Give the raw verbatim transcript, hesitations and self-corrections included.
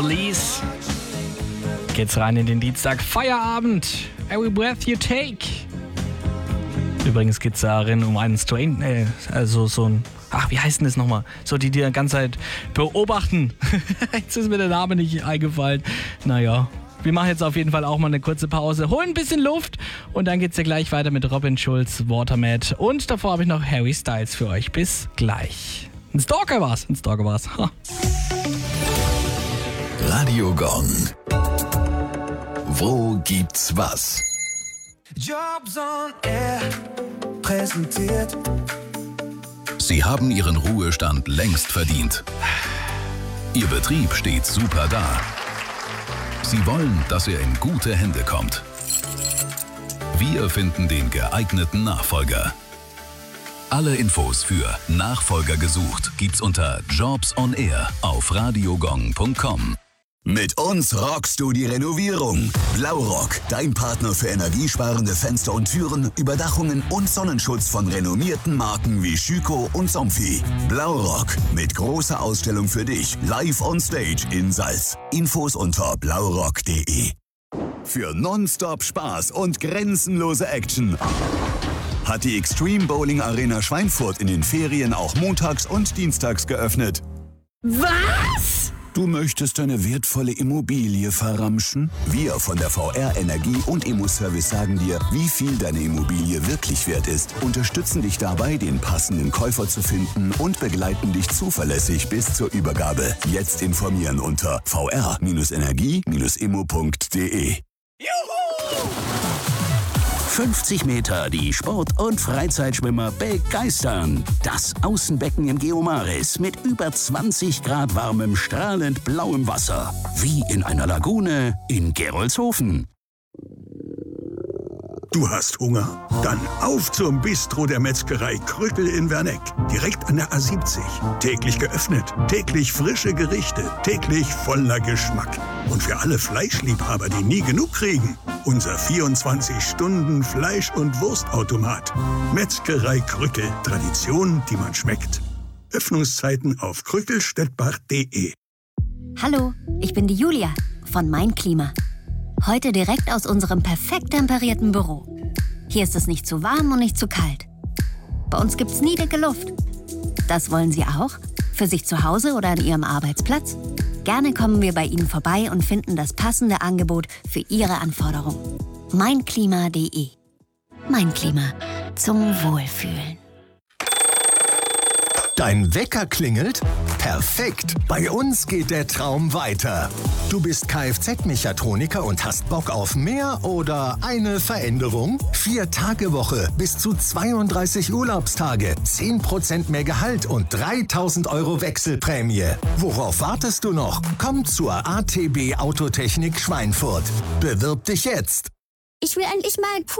Release. Geht's rein in den Dienstag Feierabend. Every breath you take. Übrigens geht's darin um einen Strain, äh, also so ein, ach, wie heißt denn das nochmal? So, die die ganze Zeit beobachten. Jetzt ist mir der Name nicht eingefallen. Naja, wir machen jetzt auf jeden Fall auch mal eine kurze Pause, holen ein bisschen Luft und dann geht's ja gleich weiter mit Robin Schulz, Watermat. Und davor habe ich noch Harry Styles für euch. Bis gleich. Ein Stalker war's, ein Stalker war's. Ha. Radio Gong. Wo gibt's was? Jobs on Air präsentiert. Sie haben Ihren Ruhestand längst verdient. Ihr Betrieb steht super da. Sie wollen, dass er in gute Hände kommt. Wir finden den geeigneten Nachfolger. Alle Infos für Nachfolger gesucht gibt's unter Jobs on Air auf radiogong punkt com. Mit uns rockst du die Renovierung. Blaurock, dein Partner für energiesparende Fenster und Türen, Überdachungen und Sonnenschutz von renommierten Marken wie Schüco und Somfy. Blaurock, mit großer Ausstellung für dich, live on stage in Salz. Infos unter blaurock punkt de. Für nonstop Spaß und grenzenlose Action hat die Extreme Bowling Arena Schweinfurt in den Ferien auch montags und dienstags geöffnet. Was? Du möchtest deine wertvolle Immobilie verramschen? Wir von der V R Energie und Immo-Service sagen dir, wie viel deine Immobilie wirklich wert ist, unterstützen dich dabei, den passenden Käufer zu finden und begleiten dich zuverlässig bis zur Übergabe. Jetzt informieren unter v r energie immo punkt de. Juhu! fünfzig Meter die Sport- und Freizeitschwimmer begeistern. Das Außenbecken im Geomaris mit über zwanzig Grad warmem, strahlend blauem Wasser. Wie in einer Lagune in Gerolzhofen. Du hast Hunger? Dann auf zum Bistro der Metzgerei Krückel in Werneck. Direkt an der A siebzig. Täglich geöffnet, täglich frische Gerichte, täglich voller Geschmack. Und für alle Fleischliebhaber, die nie genug kriegen, unser vierundzwanzig Stunden Fleisch- und Wurstautomat. Metzgerei Krückel. Tradition, die man schmeckt. Öffnungszeiten auf krückelstettbach punkt de. Hallo, ich bin die Julia von Mein Klima. Heute direkt aus unserem perfekt temperierten Büro. Hier ist es nicht zu warm und nicht zu kalt. Bei uns gibt's nie dicke Luft. Das wollen Sie auch? Für sich zu Hause oder an Ihrem Arbeitsplatz? Gerne kommen wir bei Ihnen vorbei und finden das passende Angebot für Ihre Anforderungen. mein klima punkt de. Mein Klima. Zum Wohlfühlen. Dein Wecker klingelt? Perfekt! Bei uns geht der Traum weiter. Du bist Kfz-Mechatroniker und hast Bock auf mehr oder eine Veränderung? Vier Tage Woche, bis zu zweiunddreißig Urlaubstage, zehn Prozent mehr Gehalt und dreitausend Euro Wechselprämie. Worauf wartest du noch? Komm zur A T B Autotechnik Schweinfurt. Bewirb dich jetzt! Ich will endlich mal